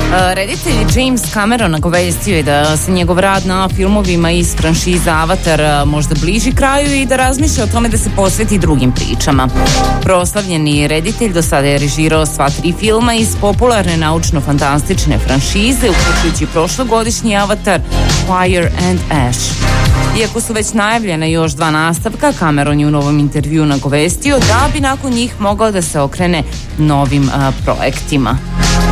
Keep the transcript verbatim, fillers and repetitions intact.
Reditelj James Cameron nagovestio je da se njegov rad na filmovima iz franšiza Avatar možda bliži kraju i da razmišlja o tome da se posveti drugim pričama. Proslavljeni reditelj do sada je režirao sva tri filma iz popularne naučno-fantastične franšize, uključujući prošlogodišnji Avatar Fire and Ash. Iako su već najavljene još dva nastavka, Cameron je u novom intervju nagovestio da bi nakon njih mogao da se okrene novim a, projektima.